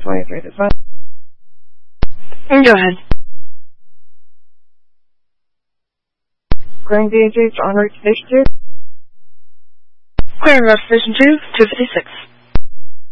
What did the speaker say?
23 this month. Go ahead. Clearing DHH on route to Station 2. Clearing route to Station 2, 256.